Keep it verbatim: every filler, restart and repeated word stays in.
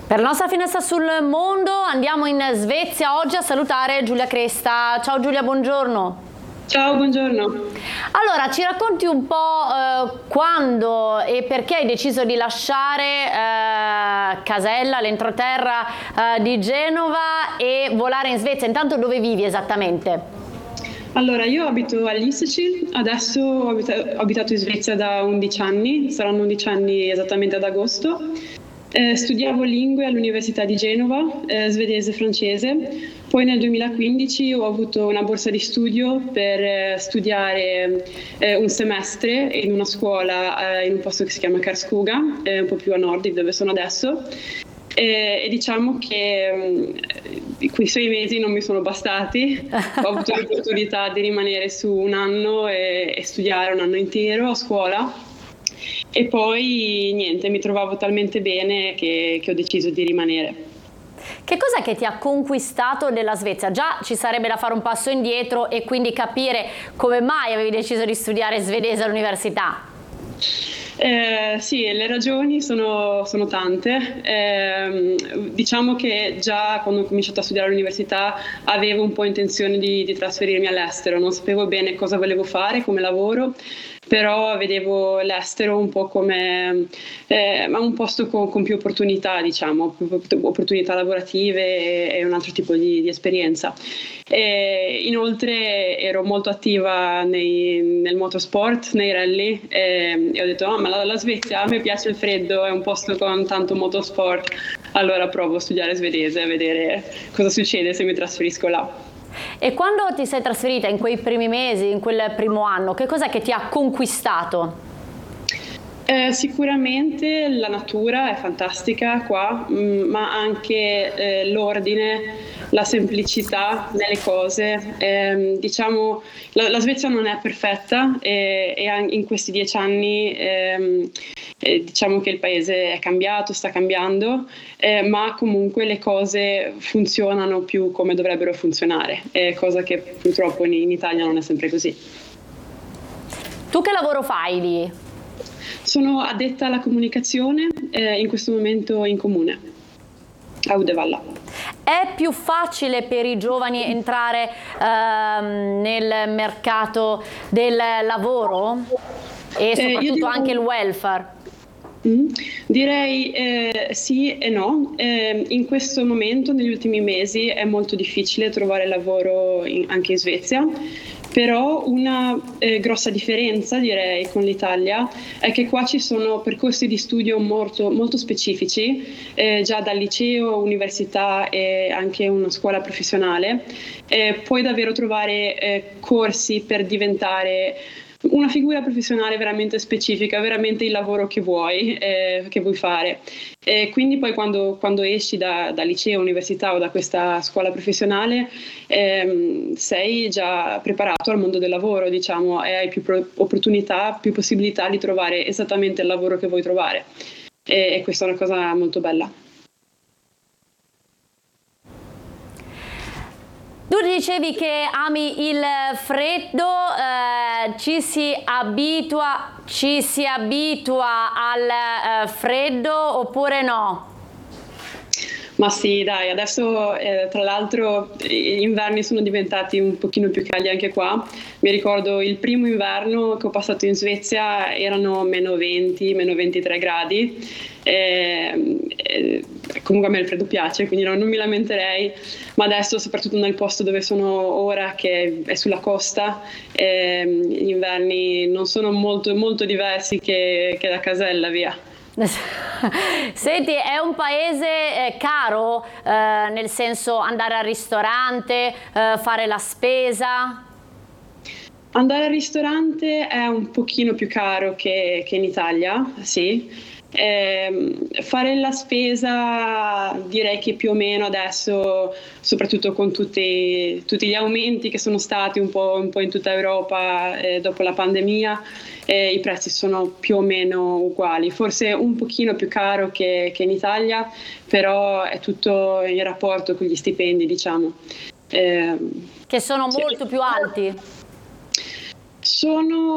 Per la nostra finestra sul mondo andiamo in Svezia oggi a salutare Giulia Cresta. Ciao Giulia, buongiorno. Ciao, buongiorno. Allora, ci racconti un po' eh, quando e perché hai deciso di lasciare eh, Casella, l'entroterra eh, di Genova, e volare in Svezia. Intanto dove vivi esattamente? Allora, io abito a Lysekil, adesso ho abita- ho abitato in Svezia da undici anni, saranno undici anni esattamente ad agosto. Eh, studiavo lingue all'Università di Genova, eh, svedese e francese. Poi nel duemilaquindici ho avuto una borsa di studio per eh, studiare eh, un semestre in una scuola eh, in un posto che si chiama Karlskoga, eh, un po' più a nord di dove sono adesso. E, e diciamo che mh, quei sei mesi non mi sono bastati. Ho avuto l'opportunità di rimanere su un anno e, e studiare un anno intero a scuola. E poi niente, mi trovavo talmente bene che, che ho deciso di rimanere. Che cos'è che ti ha conquistato della Svezia? Già ci sarebbe da fare un passo indietro e quindi capire come mai avevi deciso di studiare svedese all'università. Eh, sì, le ragioni sono, sono tante. Eh, diciamo che già quando ho cominciato a studiare all'università avevo un po' intenzione di, di trasferirmi all'estero, non sapevo bene cosa volevo fare come lavoro, però vedevo l'estero un po' come eh, un posto con, con più opportunità, diciamo, più opportunità lavorative e, e un altro tipo di, di esperienza. E inoltre ero molto attiva nei, nel motorsport, nei rally, e, e ho detto oh, ma la, la Svezia, a me piace il freddo, è un posto con tanto motorsport, allora provo a studiare svedese e vedere cosa succede se mi trasferisco là. E quando ti sei trasferita in quei primi mesi, in quel primo anno, che cos'è che ti ha conquistato? Eh, sicuramente la natura è fantastica qua, mh, ma anche eh, l'ordine, la semplicità nelle cose. Eh, diciamo, la, la Svezia non è perfetta e, e in questi dieci anni ehm, eh, diciamo che il paese è cambiato, sta cambiando, eh, ma comunque le cose funzionano più come dovrebbero funzionare, eh, cosa che purtroppo in, in Italia non è sempre così. Tu che lavoro fai lì? Sono addetta alla comunicazione, eh, in questo momento in comune, a Uddevalla. È più facile per i giovani entrare ehm, nel mercato del lavoro e soprattutto eh, dico, anche il welfare? Mm, direi eh, sì e no. Eh, in questo momento, negli ultimi mesi, è molto difficile trovare lavoro in, anche in Svezia. Però una eh, grossa differenza, direi, con l'Italia è che qua ci sono percorsi di studio molto, molto specifici, eh, già dal liceo, università e anche una scuola professionale. Eh, puoi davvero trovare eh, corsi per diventare una figura professionale veramente specifica, veramente il lavoro che vuoi, eh, che vuoi fare. E quindi poi quando, quando esci da, da liceo, università o da questa scuola professionale ehm, sei già preparato al mondo del lavoro, diciamo, e hai più pro- opportunità, più possibilità di trovare esattamente il lavoro che vuoi trovare. E, e questa è una cosa molto bella. Tu dicevi che ami il freddo, eh, ci si abitua, ci si abitua al eh, freddo oppure no? Ma sì, dai, adesso eh, tra l'altro gli inverni sono diventati un pochino più caldi anche qua. Mi ricordo il primo inverno che ho passato in Svezia erano meno venti, meno ventitré gradi. Eh, eh, comunque a me il freddo piace, quindi no, non mi lamenterei, ma adesso soprattutto nel posto dove sono ora, che è sulla costa, eh, gli inverni non sono molto, molto diversi che, che da Casella, via. Senti, è un paese eh, caro, eh, nel senso andare al ristorante, eh, fare la spesa? Andare al ristorante è un pochino più caro che, che in Italia, sì. Eh, fare la spesa direi che più o meno adesso, soprattutto con tutti, tutti gli aumenti che sono stati un po', un po' in tutta Europa eh, dopo la pandemia, eh, i prezzi sono più o meno uguali, forse un pochino più caro che, che in Italia, però è tutto in rapporto con gli stipendi, diciamo. Eh, che sono sì. molto più alti. Sono